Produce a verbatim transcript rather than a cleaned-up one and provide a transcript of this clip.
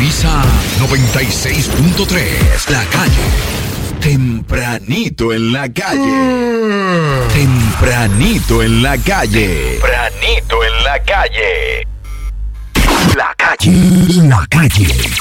Sintoniza noventa y seis punto tres, La Calle. Tempranito en la calle. Tempranito en la calle. Tempranito en la calle. La calle. La calle.